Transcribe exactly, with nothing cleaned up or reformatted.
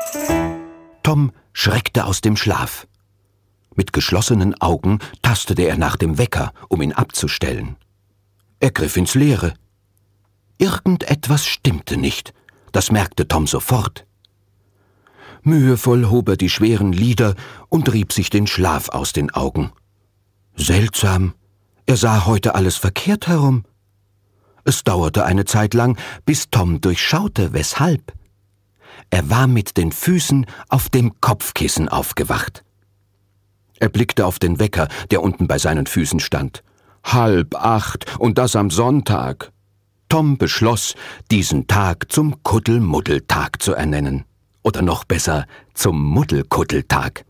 Tom schreckte aus dem Schlaf. Mit geschlossenen Augen tastete er nach dem Wecker, um ihn abzustellen. Er griff ins Leere. Irgendetwas stimmte nicht, das merkte Tom sofort. Mühevoll hob er die schweren Lider und rieb sich den Schlaf aus den Augen. Seltsam, er sah heute alles verkehrt herum. Es dauerte eine Zeit lang, bis Tom durchschaute, weshalb. Er war mit den Füßen auf dem Kopfkissen aufgewacht. Er blickte auf den Wecker, der unten bei seinen Füßen stand. Halb acht und das am Sonntag. Tom beschloss, diesen Tag zum Kuddelmuddeltag zu ernennen. Oder noch besser, zum Muddelkuddeltag.